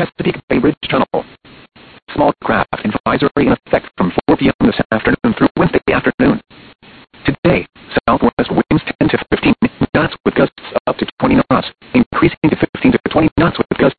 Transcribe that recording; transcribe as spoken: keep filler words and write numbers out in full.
Chesapeake Bay Bridge Tunnel. Small craft advisory in effect from four p m this afternoon through Wednesday afternoon. Today, southwest winds ten to fifteen knots with gusts up to twenty knots, increasing to fifteen to twenty knots with gusts